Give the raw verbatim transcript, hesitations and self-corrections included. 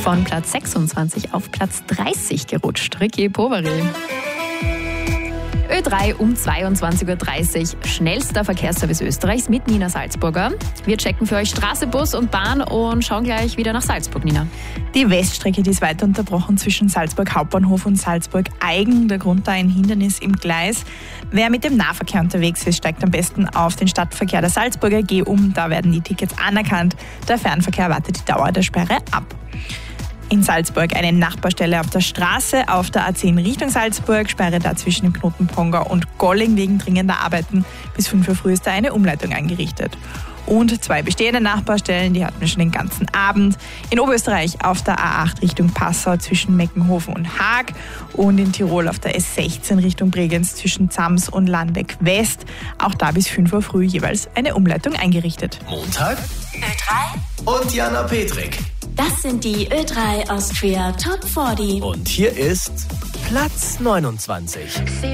von Platz sechsundzwanzig auf Platz dreißig gerutscht. Ricky Poveri. Ö drei um zweiundzwanzig Uhr dreißig. Schnellster Verkehrsservice Österreichs mit Nina Salzburger. Wir checken für euch Straße, Bus und Bahn und schauen gleich wieder nach Salzburg, Nina. Die Weststrecke, die ist weiter unterbrochen zwischen Salzburg Hauptbahnhof und Salzburg Eigen. Der Grund da ein Hindernis im Gleis. Wer mit dem Nahverkehr unterwegs ist, steigt am besten auf den Stadtverkehr der Salzburger G um. Da werden die Tickets anerkannt. Der Fernverkehr wartet die Dauer der Sperre ab. In Salzburg eine Nachbarstelle auf der Straße auf der A zehn Richtung Salzburg. Sperre da zwischen dem Knoten Ponga und Golling wegen dringender Arbeiten. Bis fünf Uhr früh ist da eine Umleitung eingerichtet. Und zwei bestehende Nachbarstellen, die hatten wir schon den ganzen Abend. In Oberösterreich auf der A acht Richtung Passau zwischen Meckenhofen und Haag. Und in Tirol auf der S sechzehn Richtung Bregenz zwischen Zams und Landeck West. Auch da bis fünf Uhr früh jeweils eine Umleitung eingerichtet. Montag Ö drei und Jana Petrik. Das sind die Ö drei Austria Top vierzig. Und hier ist Platz neunundzwanzig.